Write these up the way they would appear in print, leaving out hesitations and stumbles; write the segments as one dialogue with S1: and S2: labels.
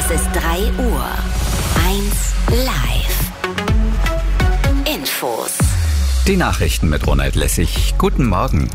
S1: Es ist 3 Uhr. 1 live. Infos.
S2: Die Nachrichten mit Ronald Lessig. Guten Morgen.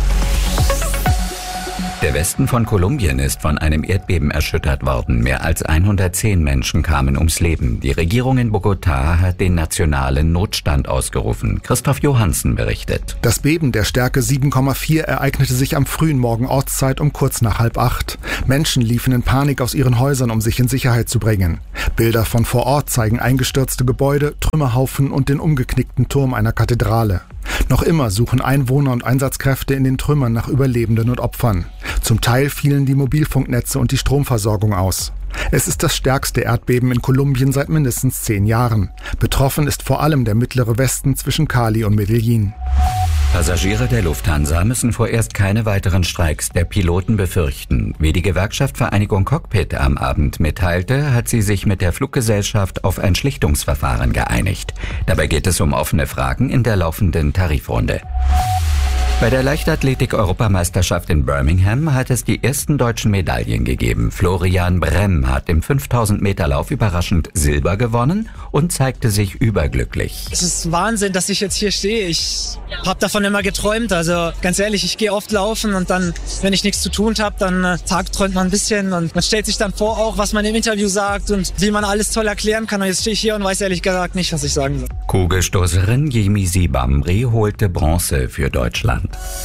S2: Der Westen von Kolumbien ist von einem Erdbeben erschüttert worden. Mehr als 110 Menschen kamen ums Leben. Die Regierung in Bogotá hat den nationalen Notstand ausgerufen. Christoph Johansen berichtet.
S3: Das Beben der Stärke 7,4 ereignete sich am frühen Morgen Ortszeit um kurz nach 7:30. Menschen liefen in Panik aus ihren Häusern, um sich in Sicherheit zu bringen. Bilder von vor Ort zeigen eingestürzte Gebäude, Trümmerhaufen und den umgeknickten Turm einer Kathedrale. Noch immer suchen Einwohner und Einsatzkräfte in den Trümmern nach Überlebenden und Opfern. Zum Teil fielen die Mobilfunknetze und die Stromversorgung aus. Es ist das stärkste Erdbeben in Kolumbien seit mindestens 10 Jahren. Betroffen ist vor allem der mittlere Westen zwischen Cali und Medellin.
S2: Passagiere der Lufthansa müssen vorerst keine weiteren Streiks der Piloten befürchten. Wie die Gewerkschaft Vereinigung Cockpit am Abend mitteilte, hat sie sich mit der Fluggesellschaft auf ein Schlichtungsverfahren geeinigt. Dabei geht es um offene Fragen in der laufenden Tarifrunde. Bei der Leichtathletik-Europameisterschaft in Birmingham hat es die ersten deutschen Medaillen gegeben. Florian Bremm hat im 5000-Meter-Lauf überraschend Silber gewonnen und zeigte sich überglücklich.
S4: Es ist Wahnsinn, dass ich jetzt hier stehe. Ich habe davon immer geträumt. Also ganz ehrlich, ich gehe oft laufen und dann, wenn ich nichts zu tun habe, dann tagträumt man ein bisschen und man stellt sich dann vor, auch was man im Interview sagt und wie man alles toll erklären kann. Und jetzt stehe ich hier und weiß ehrlich gesagt nicht, was ich sagen soll.
S2: Kugelstoßerin Yemisi Bamri holte Bronze für Deutschland.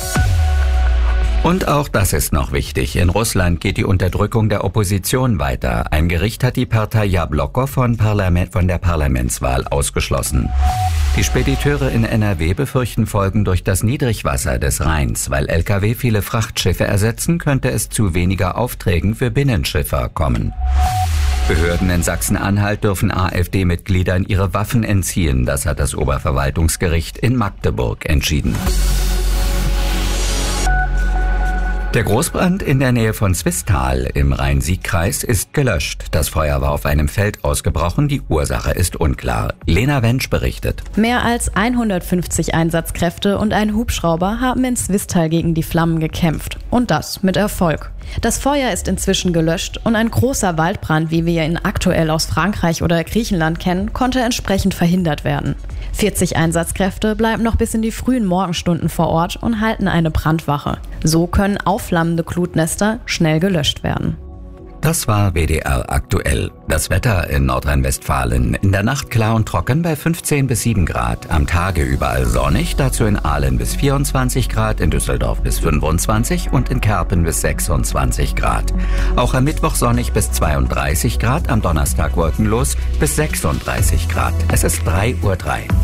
S2: Und auch das ist noch wichtig. In Russland geht die Unterdrückung der Opposition weiter. Ein Gericht hat die Partei Jabloko von der Parlamentswahl ausgeschlossen. Die Spediteure in NRW befürchten Folgen durch das Niedrigwasser des Rheins. Weil Lkw viele Frachtschiffe ersetzen, könnte es zu weniger Aufträgen für Binnenschiffer kommen. Behörden in Sachsen-Anhalt dürfen AfD-Mitgliedern ihre Waffen entziehen. Das hat das Oberverwaltungsgericht in Magdeburg entschieden. Der Großbrand in der Nähe von Swisttal im Rhein-Sieg-Kreis ist gelöscht. Das Feuer war auf einem Feld ausgebrochen. Die Ursache ist unklar. Lena Wensch berichtet.
S5: Mehr als 150 Einsatzkräfte und ein Hubschrauber haben in Swisttal gegen die Flammen gekämpft. Und das mit Erfolg. Das Feuer ist inzwischen gelöscht und ein großer Waldbrand, wie wir ihn aktuell aus Frankreich oder Griechenland kennen, konnte entsprechend verhindert werden. 40 Einsatzkräfte bleiben noch bis in die frühen Morgenstunden vor Ort und halten eine Brandwache. So können aufflammende Glutnester schnell gelöscht werden.
S2: Das war WDR aktuell. Das Wetter in Nordrhein-Westfalen. In der Nacht klar und trocken bei 15 bis 7 Grad. Am Tage überall sonnig, dazu in Aalen bis 24 Grad, in Düsseldorf bis 25 und in Kerpen bis 26 Grad. Auch am Mittwoch sonnig bis 32 Grad, am Donnerstag wolkenlos bis 36 Grad. Es ist 3:03 Uhr.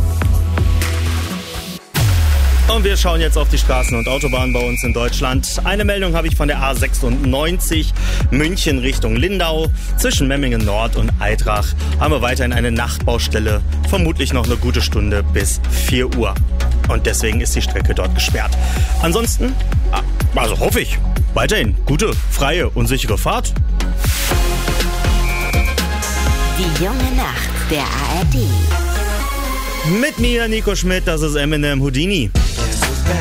S6: Und wir schauen jetzt auf die Straßen und Autobahnen bei uns in Deutschland. Eine Meldung habe ich von der A96 München Richtung Lindau. Zwischen Memmingen Nord und Eitrach haben wir weiterhin eine Nachtbaustelle. Vermutlich noch eine gute Stunde bis 4 Uhr. Und deswegen ist die Strecke dort gesperrt. Ansonsten, also hoffe ich, weiterhin gute, freie und sichere Fahrt.
S1: Die junge Nacht der ARD.
S6: Mit mir, Nico Schmidt, das ist Eminem Houdini.